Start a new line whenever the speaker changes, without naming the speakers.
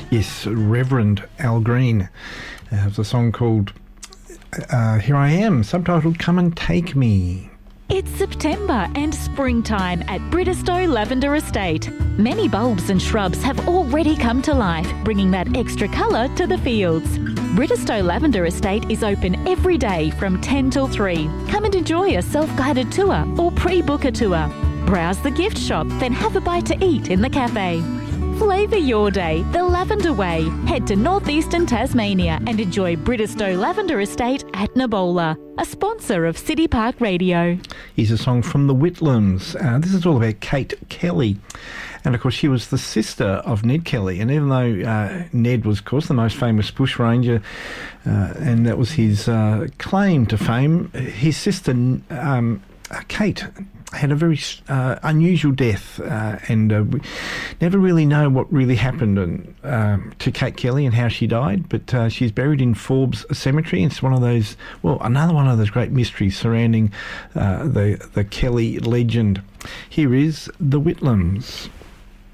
Yes, Reverend Al Green. There's a song called Here I Am, subtitled Come and Take Me.
It's September and springtime at Bridestow Lavender Estate. Many bulbs and shrubs have already come to life, bringing that extra colour to the fields. Bridestow Lavender Estate is open every day from 10 till 3. Come and enjoy a self-guided tour or pre-book a tour. Browse the gift shop, then have a bite to eat in the cafe. Flavour your day the Lavender Way. Head to northeastern Tasmania and enjoy Bridestow Lavender Estate at Nabola, a sponsor of City Park Radio.
Here's a song from the Whitlams. This is all about Kate Kelly. And, of course, she was the sister of Ned Kelly. And even though Ned was, of course, the most famous bushranger, and that was his claim to fame, his sister, Kate, had a very unusual death, and we never really know what really happened to Kate Kelly and how she died, but she's buried in Forbes Cemetery. It's one of those, another one of those great mysteries surrounding the Kelly legend. Here is the Whitlams.